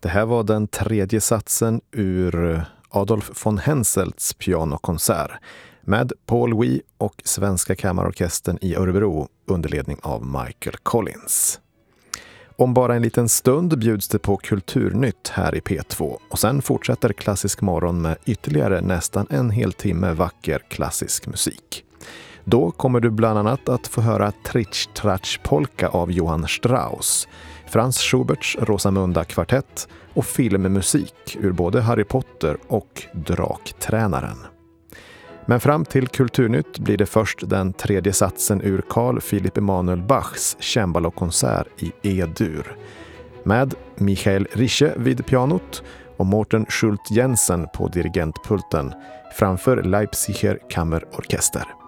Det här var den tredje satsen ur Adolf von Henselts pianokonsert med Paul Wee och Svenska Kammarorkestern i Örebro under ledning av Michael Collins. Om bara en liten stund bjuds det på Kulturnytt här i P2 och sen fortsätter Klassisk morgon med ytterligare nästan en hel timme vacker klassisk musik. Då kommer du bland annat att få höra Tritsch Tratsch Polka av Johann Strauss, Franz Schuberts Rosamunda kvartett och filmmusik ur både Harry Potter och Draktränaren. Men fram till Kulturnytt blir det först den tredje satsen ur Carl Philipp Emanuel Bachs cembalokonsert i E-dur med Michael Rische vid pianot och Morten Schult Jensen på dirigentpulten framför Leipziger Kammerorkester.